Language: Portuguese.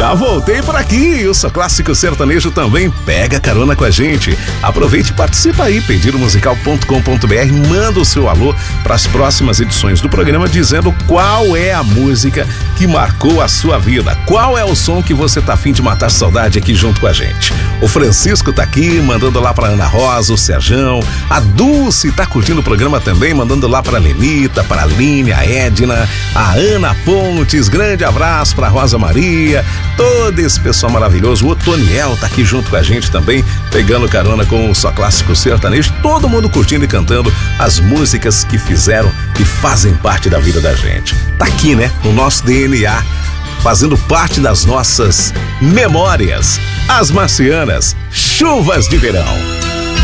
Já voltei por aqui. O Só Clássico Sertanejo também pega carona com a gente. Aproveite e participa aí, pedidomusical.com.br. Manda o seu alô para as próximas edições do programa dizendo qual é a música que marcou a sua vida. Qual é o som que você tá afim de matar saudade aqui junto com a gente. O Francisco tá aqui, mandando lá pra Ana Rosa, o Serjão. A Dulce tá curtindo o programa também, mandando lá pra Lenita, pra Aline, a Edna, a Ana Pontes. Grande abraço pra Rosa Maria, todo esse pessoal maravilhoso. O Otoniel tá aqui junto com a gente também, pegando carona com o Só Clássico Sertanejo. Todo mundo curtindo e cantando as músicas que fizeram e fazem parte da vida da gente. Tá aqui, né? No nosso DNA, fazendo parte das nossas memórias. As Marcianas, Chuvas de Verão.